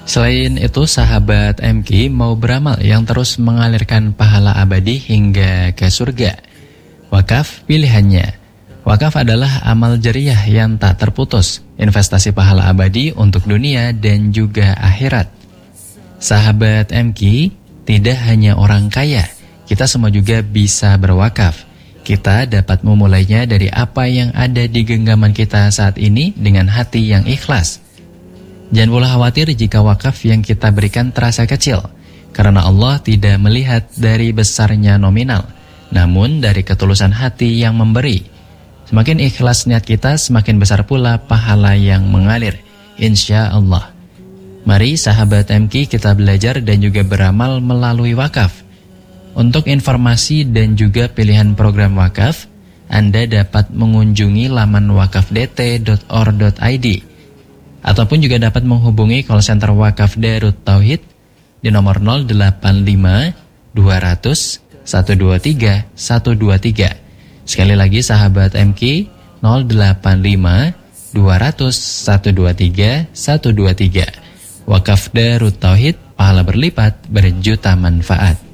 Selain itu, sahabat MQ mau beramal yang terus mengalirkan pahala abadi hingga ke surga. Wakaf pilihannya. Wakaf adalah amal jariah yang tak terputus, investasi pahala abadi untuk dunia dan juga akhirat. Sahabat MQ, tidak hanya orang kaya, kita semua juga bisa berwakaf. Kita dapat memulainya dari apa yang ada di genggaman kita saat ini dengan hati yang ikhlas. Jangan pula khawatir jika wakaf yang kita berikan terasa kecil, karena Allah tidak melihat dari besarnya nominal, namun dari ketulusan hati yang memberi. Semakin ikhlas niat kita, semakin besar pula pahala yang mengalir, insya Allah. Mari sahabat MQ kita belajar dan juga beramal melalui wakaf. Untuk informasi dan juga pilihan program wakaf, Anda dapat mengunjungi laman wakafdt.or.id ataupun juga dapat menghubungi call center Wakaf Darut Tauhid di nomor 085 200 123 123. Sekali lagi sahabat MQ, 085 200 123 123. Wakaf Darut Tauhid, pahala berlipat, berjuta manfaat.